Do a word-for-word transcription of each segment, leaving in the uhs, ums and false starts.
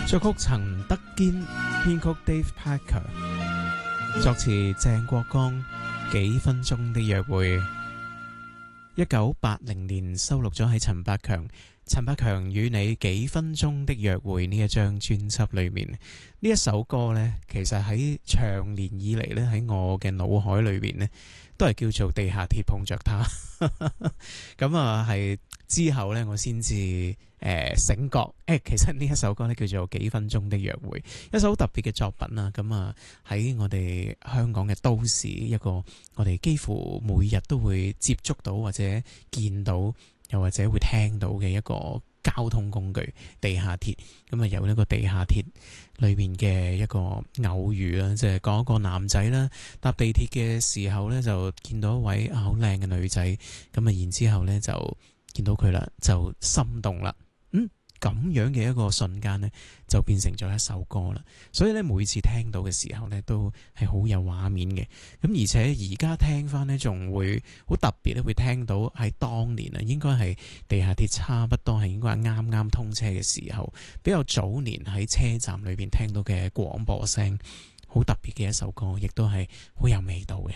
作曲陳德堅，編曲 Dave Parker， 作詞鄭國江。幾分鐘的約會，一九八零年收錄咗喺陳百強《陳百強與你幾分鐘的約會》呢一張專輯裏面。呢一首歌呢，其實喺長年以嚟呢，喺我嘅腦海裏面呢，都係叫做地下鐵碰着他。咁啊，係之後呢，我先至誒醒覺，誒其實呢一首歌呢，叫做《幾分鐘的約會》，一首好特別嘅作品啊。咁啊，喺我哋香港嘅都市，一個我哋幾乎每日都會接觸到或者見到，又或者會聽到嘅一個交通工具——地下鐵。咁啊，有呢個地下鐵裏面嘅一個偶遇啦，即係講一個男仔啦，搭地鐵嘅時候呢，就見到一位啊好靚嘅女仔，咁啊，然之後呢就見到佢啦，就心動啦。嗯，咁樣嘅一個瞬間呢，就變成咗一首歌啦。所以呢，每次聽到嘅時候呢，都係好有畫面嘅。咁而且而家聽翻呢，仲會好特別咧，會聽到喺當年啊，應該係地下鐵差不多係應該係啱啱通車嘅時候，比較早年喺車站裏邊聽到嘅廣播聲，好特別嘅一首歌，亦都係好有味道嘅。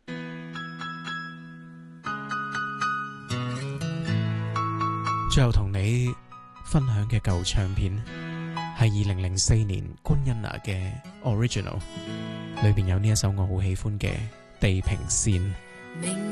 最後同你分享嘅舊唱片係二零零四年官恩娜嘅 Original， 裏邊有呢一首我好喜歡嘅《地平線》。